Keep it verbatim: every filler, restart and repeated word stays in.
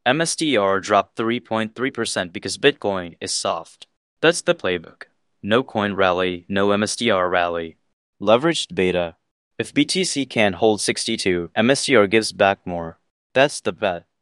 M S T R dropped three point three percent because Bitcoin is soft. That's the playbook. No coin rally, no M S T R rally. Leveraged beta. If B T C can hold sixty-two, M S T R gives back more. That's the bet.